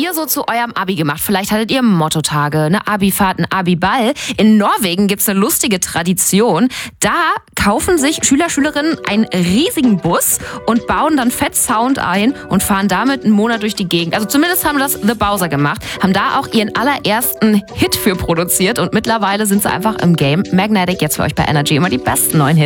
ihr so zu eurem Abi gemacht? Vielleicht hattet ihr Mottotage, eine Abifahrt, einen Abiball. In Norwegen gibt's eine lustige Tradition. Da kaufen sich Schüler, Schülerinnen einen riesigen Bus und bauen dann fett Sound ein und fahren damit einen Monat durch die Gegend. Also zumindest haben das The Bowser gemacht, haben da auch ihren allerersten Hit für produziert und mittlerweile sind sie einfach im Game. Magnetic jetzt für euch bei Energy, immer die besten neuen Hits.